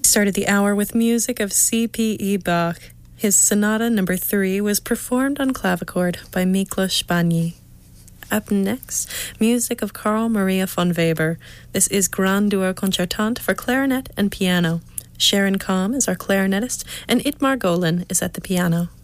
Started the hour with music of C.P.E. Bach. His Sonata No. 3 was performed on clavichord by Miklos Banyi. Up next, music of Carl Maria von Weber. This is Grandeur Concertante for clarinet and piano. Sharon Kalm is our clarinetist, and Itmar Golan is at the piano.